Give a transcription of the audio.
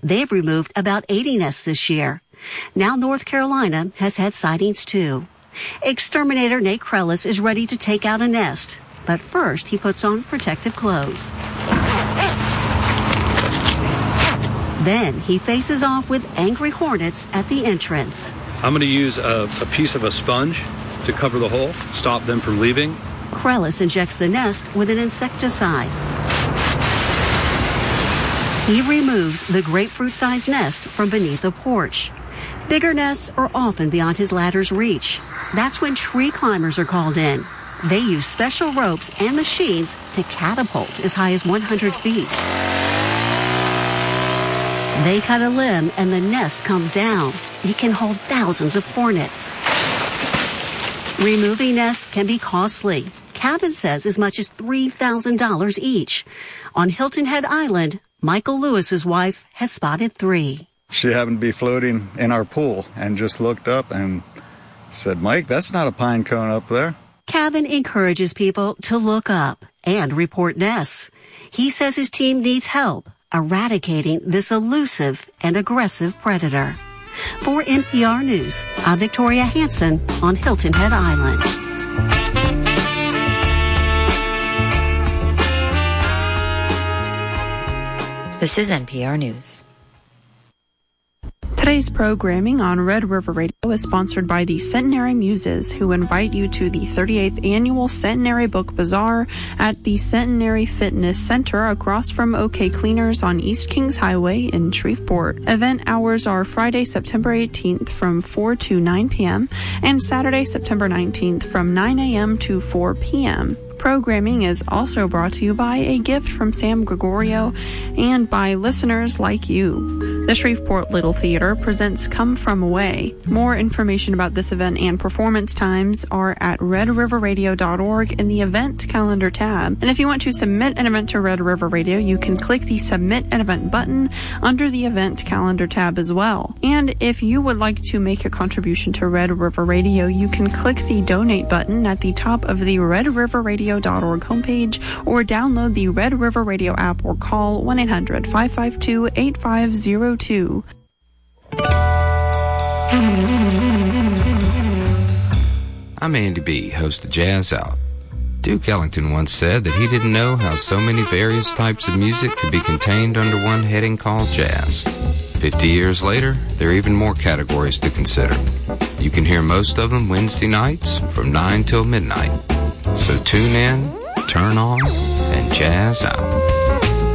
They've removed about 80 nests this year. Now North Carolina has had sightings too. Exterminator Nate Krellis is ready to take out a nest, but first he puts on protective clothes. Then he faces off with angry hornets at the entrance. I'm going to use a piece of a sponge to cover the hole, stop them from leaving. Krellis injects the nest with an insecticide. He removes the grapefruit-sized nest from beneath the porch. Bigger nests are often beyond his ladder's reach. That's when tree climbers are called in. They use special ropes and machines to catapult as high as 100 feet. They cut a limb and the nest comes down. It can hold thousands of hornets. Removing nests can be costly. Cabin says as much as $3,000 each. On Hilton Head Island, Michael Lewis's wife has spotted 3. She happened to be floating in our pool and just looked up and said, "Mike, that's not a pine cone up there." Cabin encourages people to look up and report nests. He says his team needs help eradicating this elusive and aggressive predator. For NPR News, I'm Victoria Hansen on Hilton Head Island. This is NPR News. Today's programming on Red River Radio is sponsored by the Centenary Muses, who invite you to the 38th Annual Centenary Book Bazaar at the Centenary Fitness Center across from OK Cleaners on East Kings Highway in Shreveport. Event hours are Friday, September 18th from 4 to 9 p.m. and Saturday, September 19th from 9 a.m. to 4 p.m. Programming is also brought to you by a gift from Sam Gregorio and by listeners like you. The Shreveport Little Theater presents Come From Away. More information about this event and performance times are at redriverradio.org in the event calendar tab. And if you want to submit an event to Red River Radio, you can click the Submit an Event button under the event calendar tab as well. And if you would like to make a contribution to Red River Radio, you can click the Donate button at the top of the redriverradio.org homepage or download the Red River Radio app or call 1-800-552-8502. I'm Andy B., host of Jazz Out. Duke Ellington once said that he didn't know how so many various types of music could be contained under one heading called jazz. 50 years later, there are even more categories to consider. You can hear most of them Wednesday nights from 9 till midnight. So tune in, turn on, and jazz out.